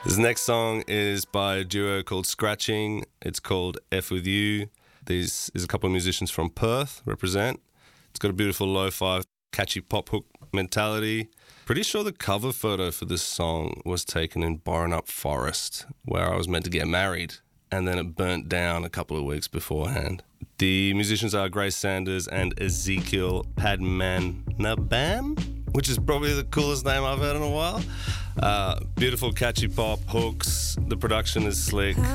This next song is by a duo called Scratching. It's called F With You. There's a couple of musicians from Perth represent. It's got a beautiful lo-fi, catchy pop hook mentality. Pretty sure the cover photo for this song was taken in Borenup Forest, where I was meant to get married, and then it burnt down a couple of weeks beforehand. The musicians are Grace Sanders and Ezekiel Padmanabam, which is probably the coolest name I've heard in a while. Beautiful catchy pop hooks. The production is slick.